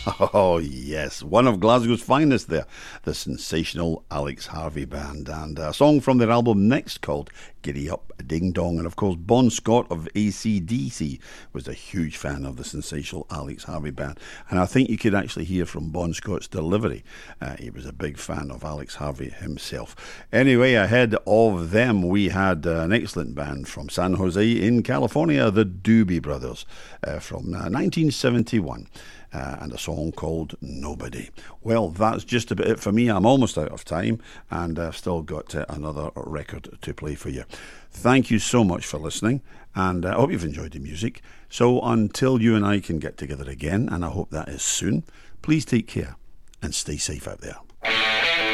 Oh, yes, one of Glasgow's finest there, the sensational Alex Harvey Band, and a song from their album Next called Giddy Up Ding Dong. And of course, Bon Scott of AC/DC was a huge fan of the sensational Alex Harvey Band, and I think you could actually hear from Bon Scott's delivery. He was a big fan of Alex Harvey himself. Anyway, ahead of them, we had an excellent band from San Jose in California, the Doobie Brothers, from 1971. And a song called Nobody. Well, that's just about it for me. I'm almost out of time, and I've still got another record to play for you. Thank you so much for listening, and I hope you've enjoyed the music. So until you and I can get together again, and I hope that is soon, please take care and stay safe out there.